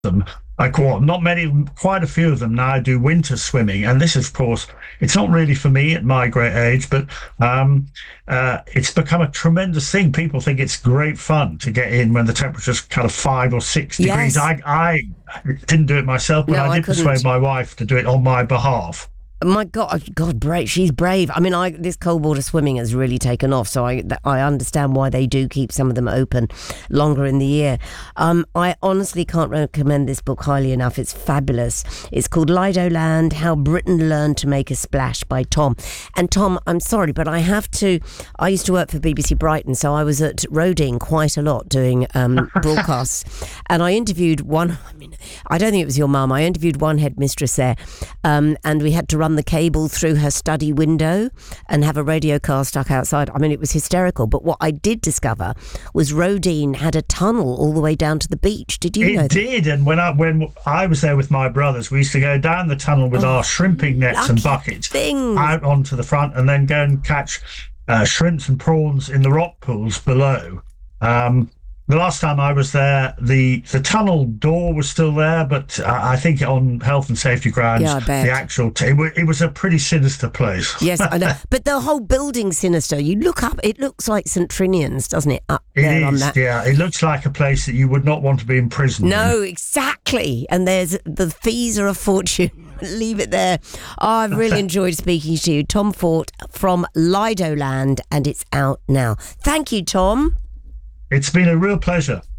them. Not many, quite a few of them now do winter swimming, and this, of course, it's not really for me at my great age, but it's become a tremendous thing. People think it's great fun to get in when the temperature's kind of 5 or 6 degrees. Yes. I didn't do it myself, but No, I I did persuade couldn't. my wife to do it on my behalf. My God, brave. She's brave. I mean, this cold water swimming has really taken off, so I understand why they do keep some of them open longer in the year. I honestly can't recommend this book highly enough. It's fabulous. It's called Lido Land: How Britain Learned to Make a Splash by Tom. And Tom, I'm sorry, but I have to. I used to work for BBC Brighton, so I was at Roding quite a lot doing broadcasts, and I interviewed one. I mean, I don't think it was your mum. I interviewed one headmistress there, and we had to run the cable through her study window and have a radio car stuck outside. I mean, it was hysterical. But what I did discover was Rodine had a tunnel all the way down to the beach. Did you know It that? did, and when I was there with my brothers, we used to go down the tunnel with our shrimping nets and Lucky buckets things. out onto the front, and then go and catch shrimps and prawns in the rock pools below. The last time I was there, the tunnel door was still there, but I think on health and safety grounds, Yeah, I bet. the actual it was a pretty sinister place. Yes, I know. But the whole building sinister. You look up, it looks like St Trinian's, doesn't it? Up It there on is, that. yeah. It looks like a place that you would not want to be imprisoned in. No, exactly. And the fees are a fortune. Leave it there. Oh, I've really enjoyed speaking to you. Tom Fort from Lido Land, and it's out now. Thank you, Tom. It's been a real pleasure.